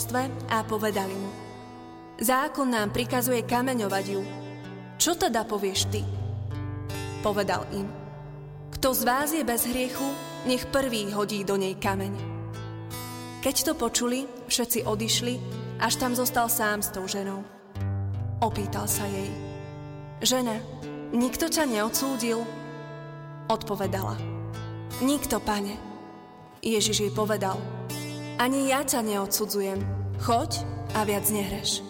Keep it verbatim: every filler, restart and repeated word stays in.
spoločenstve a povedali mu: Zákon nám prikazuje kameňovať ju. Čo teda povieš ty? Povedal im: Kto z vás je bez hriechu, nech prvý hodí do nej kameň. Keď to počuli, všetci odišli, až tam zostal sám s tou ženou. Opýtal sa jej: Žena, nikto ťa neodsúdil? Odpovedala: Nikto, Pane. Ježiš jej povedal: Ani ja ťa neodsudzujem. Choď a viac nehreš.